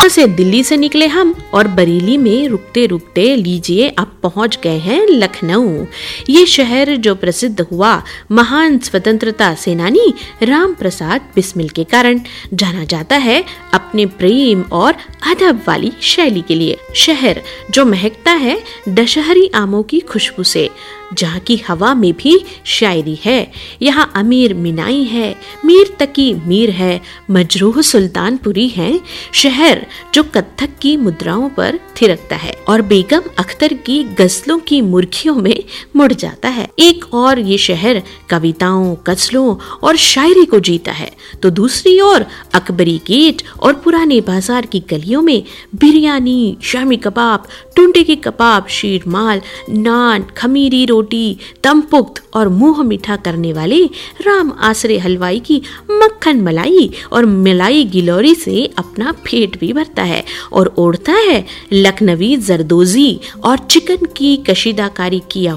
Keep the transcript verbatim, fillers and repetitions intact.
वहाँ से दिल्ली से निकले हम और बरेली में रुकते रुकते लीजिए अब पहुँच गए हैं लखनऊ। ये शहर जो प्रसिद्ध हुआ महान स्वतंत्रता सेनानी राम प्रसाद बिस्मिल के कारण, जाना जाता है अपने प्रेम और अदब वाली शैली के लिए। शहर जो महकता है दशहरी आमों की खुशबू से, जहाँ की हवा में भी शायरी है। यहाँ अमीर मिनाई है, मीर तकी मीर है, मजरूह सुल्तानपुरी है। शहर जो कत्थक की मुद्राओं पर थिरकता है और बेगम अख्तर की गजलों की मुर्खियों में मुड़ जाता है। एक और ये शहर कविताओं, गजलों और शायरी को जीता है, तो दूसरी ओर अकबरी गेट और पुराने बाजार की गलियों में बिरयानी, शामी कबाब, टुंडे के कबाब, शीरमाल, नान, खमीरी रोटी, तमपुख्त और मुंह मीठा करने वाले राम आसरे हलवाई की मक्खन मलाई और मलाई गिलोरी से अपना पेट भी भरता है और ओढ़ता है लखनवी जरदोजी और चिकन की कशीदाकारी किया